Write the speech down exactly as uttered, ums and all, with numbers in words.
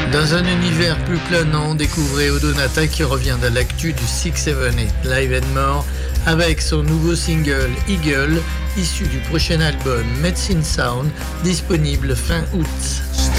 Dans un univers plus planant, découvrez Odonata qui revient de l'actu du six seven eight Live and More avec son nouveau single Eagle, issu du prochain album Medicine Sound, disponible fin août.